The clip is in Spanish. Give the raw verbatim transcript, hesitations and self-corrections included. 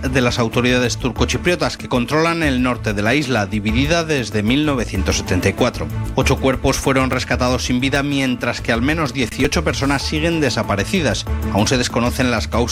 de las autoridades turcochipriotas, que controlan el norte de la isla, dividida desde mil novecientos setenta y cuatro. Ocho cuerpos fueron rescatados sin vida, mientras que al menos dieciocho personas siguen desaparecidas. Aún se desconocen las causas